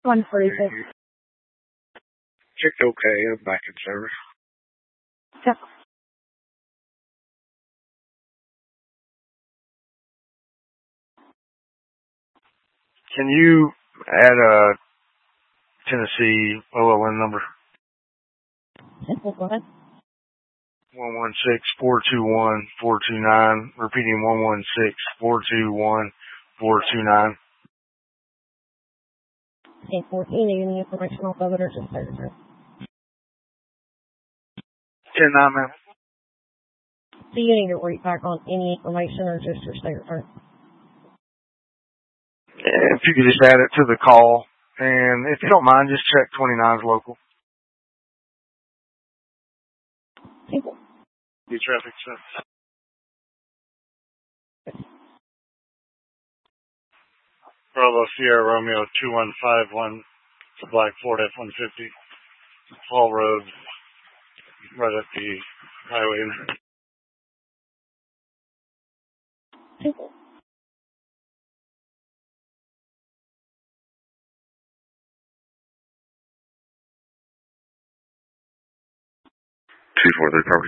146. Check okay, I'm back in service. Yep. Can you add a Tennessee OLN number? Go ahead. 116-421-429, repeating 116-421-429. Okay, 14, need any information off of it or just say it? 10-9, ma'am. Do you need to read back on any information or just your signature? If you could just add it to the call, and if you don't mind, just check 29's local. People. The traffic sense. Bravo Sierra Romeo 2151, it's a black Ford F-150, Fall Road, right at the highway. People. 243 property.